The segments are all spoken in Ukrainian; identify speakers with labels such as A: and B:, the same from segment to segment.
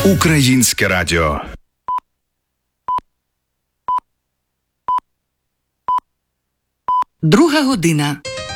A: Українське радіо.
B: Друга година.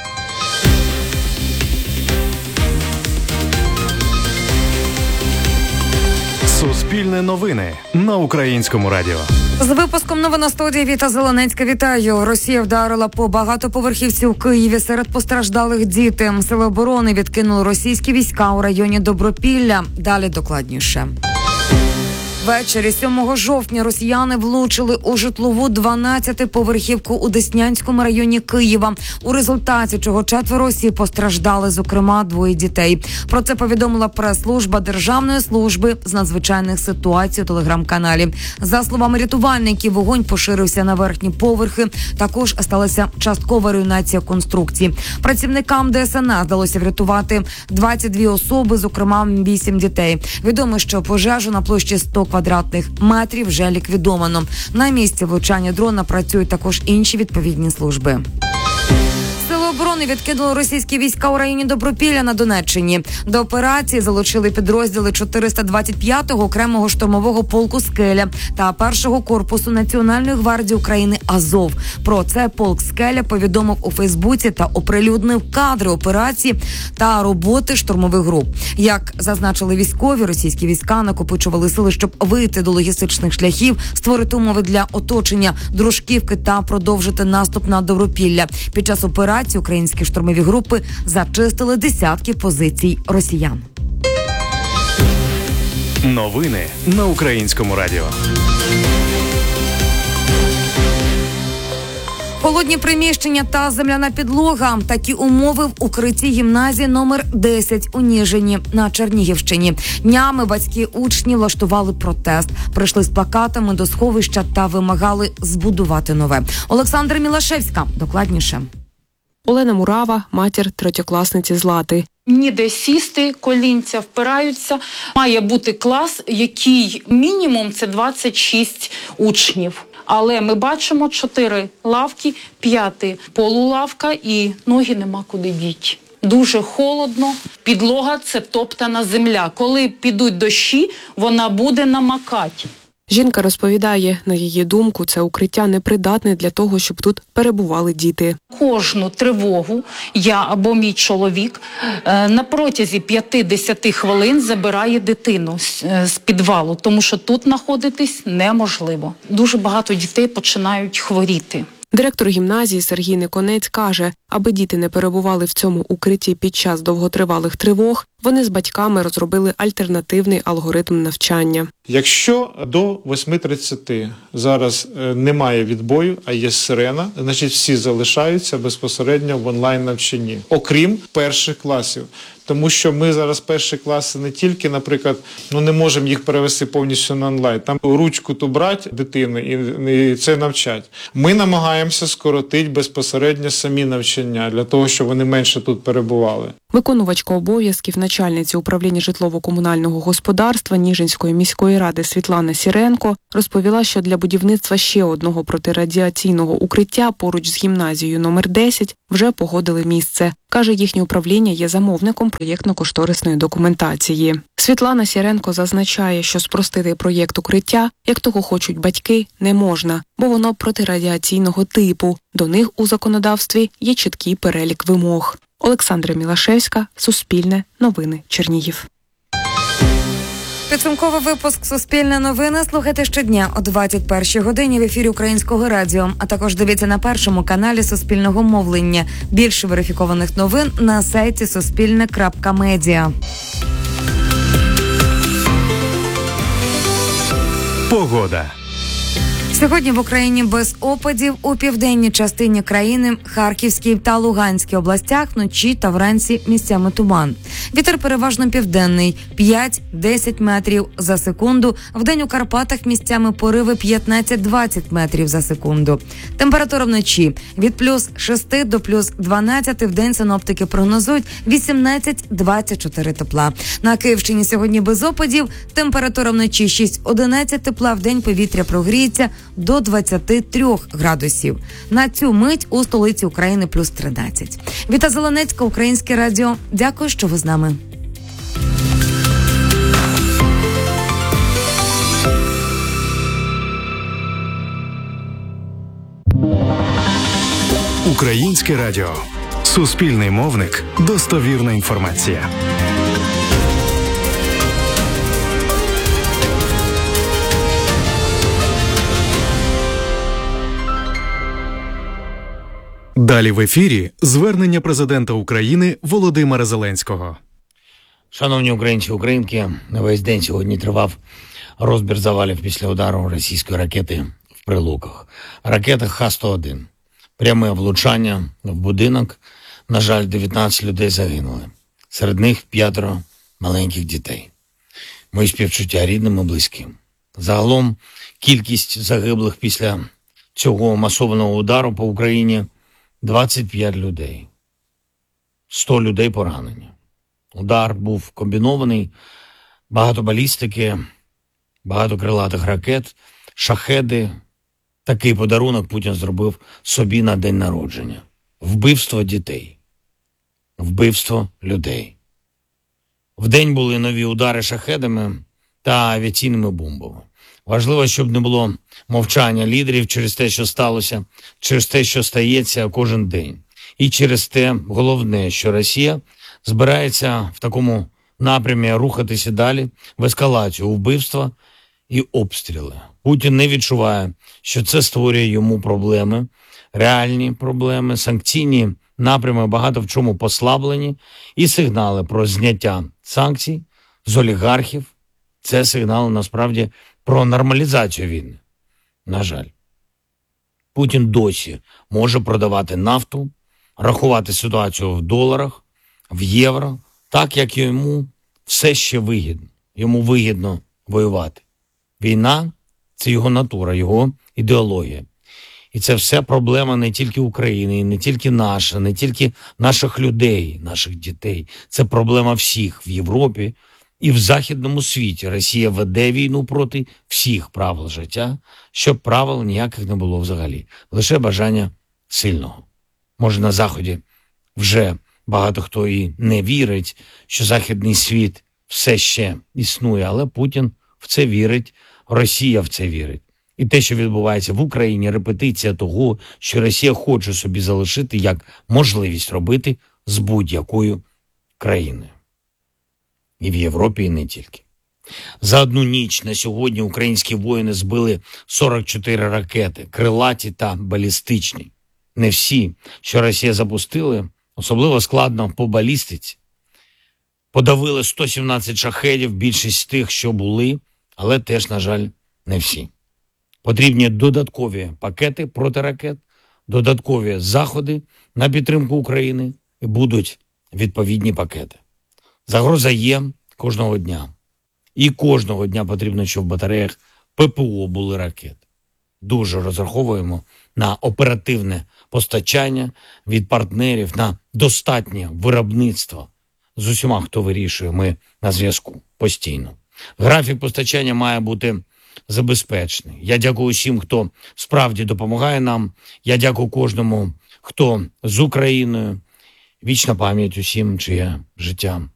C: Суспільне новини на Українському радіо.
D: З випуском новин на студії Віта Зеленецька. Вітаю. Росія вдарила по багатоповерхівці у Києві. Серед постраждалих діти. Сили оборони відкинули російські війська у районі Добропілля. Далі докладніше. Ввечері 7 жовтня росіяни влучили у житлову 12-поверхівку у Деснянському районі Києва, у результаті чого 4 осіб постраждали, зокрема 2 дітей. Про це повідомила прес-служба Державної служби з надзвичайних ситуацій у телеграм-каналі. За словами рятувальників, вогонь поширився на верхні поверхи. Також сталася часткова руйнація конструкції. Працівникам ДСНС вдалося врятувати 22 особи, зокрема 8 дітей. Відомо, що пожежу на площі 100 квадратних метрів вже ліквідовано. На місці влучання дрона працюють також інші відповідні служби. Сили оборони відкинули російські війська у районі Добропілля на Донеччині. До операції залучили підрозділи 425-го окремого штурмового полку «Скеля» та 1-го корпусу Національної гвардії України «Азов». Про це полк «Скеля» повідомив у Фейсбуці та оприлюднив кадри операції та роботи штурмових груп. Як зазначили військові, російські війська накопичували сили, щоб вийти до логістичних шляхів, створити умови для оточення Дружківки та продовжити наступ на Добропілля. Під час операції українські штурмові групи зачистили десятки позицій росіян.
C: Новини на Українському радіо.
D: Холодні приміщення та земляна підлога. Такі умови в укритті гімназії номер 10 у Ніжині на Чернігівщині. Днями батьки учнів влаштували протест. Прийшли з плакатами до сховища та вимагали збудувати нове. Олександра Мілашевська. Докладніше.
E: Олена Мурава, матір третьокласниці Злати.
F: Ніде сісти, колінця впираються. Має бути клас, який мінімум це 26 учнів. Але ми бачимо 4 лавки, 5 полулавка і ноги нема куди діти. Дуже холодно, підлога – це топтана земля. Коли підуть дощі, вона буде намакати.
E: Жінка розповідає, на її думку, це укриття непридатне для того, щоб тут перебували діти.
F: Кожну тривогу я або мій чоловік на протязі 5-10 хвилин забирає дитину з підвалу, тому що тут знаходитись неможливо. Дуже багато дітей починають хворіти.
E: Директор гімназії Сергій Никонець каже, аби діти не перебували в цьому укритті під час довготривалих тривог, вони з батьками розробили альтернативний алгоритм навчання.
G: Якщо до 8:30 зараз немає відбою, а є сирена, значить всі залишаються безпосередньо в онлайн-навчанні, окрім перших класів. Тому що ми зараз перші класи не тільки, наприклад, не можемо їх перевести повністю на онлайн. Там ручку ту брати дитини і це навчать. Ми намагаємося скоротити безпосередньо самі навчання, для того, щоб вони менше тут перебували.
E: Виконувачка обов'язків начальниці управління житлово-комунального господарства Ніжинської міської ради Світлана Сіренко розповіла, що для будівництва ще одного протирадіаційного укриття поруч з гімназією номер 10 вже погодили місце. Каже, їхнє управління є замовником проєктно-кошторисної документації. Світлана Сіренко зазначає, що спростити проєкт укриття, як того хочуть батьки, не можна, бо воно протирадіаційного типу. До них у законодавстві є чіткий перелік вимог. Олександра Мілашевська, Суспільне, Новини, Чернігів.
D: Підсумковий випуск «Суспільне новини» слухайте щодня о 21-й годині в ефірі Українського радіо, а також дивіться на першому каналі Суспільного мовлення. Більше верифікованих новин на сайті суспільне.медіа.
C: Погода.
D: Сьогодні в Україні без опадів. У південній частині країни, Харківській та Луганській областях вночі та вранці місцями туман. Вітер переважно південний – 5-10 метрів за секунду. Вдень у Карпатах місцями пориви 15-20 метрів за секунду. Температура вночі від плюс 6 до плюс 12, вдень синоптики прогнозують 18-24 тепла. На Київщині сьогодні без опадів. Температура вночі 6-11 тепла, вдень повітря прогріється до 23 градусів. На цю мить у столиці України плюс 13. Віта Зеленецька, Українське радіо. Дякую, що ви з нами.
C: Українське радіо. Суспільний мовник. Достовірна інформація. Далі в ефірі звернення президента України Володимира Зеленського.
A: Шановні українці і українки, весь день сьогодні тривав розбір завалів після удару російської ракети в Прилуках. Ракета Х-101. Пряме влучання в будинок. На жаль, 19 людей загинули. Серед них 5 маленьких дітей. Мої співчуття рідним і близьким. Загалом кількість загиблих після цього масованого удару по Україні – 25 людей. 100 людей поранені. Удар був комбінований, багато балістики, багато крилатих ракет, шахеди. Такий подарунок Путін зробив собі на день народження. Вбивство дітей. Вбивство людей. Вдень були нові удари шахедами та авіаційними бомбами. Важливо, щоб не було мовчання лідерів через те, що сталося, через те, що стається кожен день. І через те, головне, що Росія збирається в такому напрямі рухатися далі в ескалацію, вбивства і обстріли. Путін не відчуває, що це створює йому проблеми, реальні проблеми, санкційні напрями багато в чому послаблені, і сигнали про зняття санкцій з олігархів – це сигнали насправді про нормалізацію війни. На жаль. Путін досі може продавати нафту, рахувати ситуацію в доларах, в євро, так як йому все ще вигідно. Йому вигідно воювати. Війна – це його натура, його ідеологія. І це все проблема не тільки України, не тільки наша, не тільки наших людей, наших дітей. Це проблема всіх в Європі і в західному світі. Росія веде війну проти всіх правил життя, щоб правил ніяких не було взагалі. Лише бажання сильного. Може, на Заході вже багато хто і не вірить, що західний світ все ще існує, але Путін в це вірить, Росія в це вірить. І те, що відбувається в Україні, репетиція того, що Росія хоче собі залишити як можливість робити з будь-якою країною. І в Європі, і не тільки. За одну ніч на сьогодні українські воїни збили 44 ракети, крилаті та балістичні. Не всі, що Росія запустили, особливо складно по балістиці. Подавили 117 шахедів, більшість тих, що були, але теж, на жаль, не всі. Потрібні додаткові пакети протиракет, додаткові заходи на підтримку України і будуть відповідні пакети. Загроза є кожного дня. І кожного дня потрібно, щоб в батареях ППО були ракети. Дуже розраховуємо на оперативне постачання від партнерів, на достатнє виробництво. З усіма, хто вирішує, ми на зв'язку постійно. Графік постачання має бути забезпечений. Я дякую всім, хто справді допомагає нам. Я дякую кожному, хто з Україною. Вічна пам'ять усім, чиє життя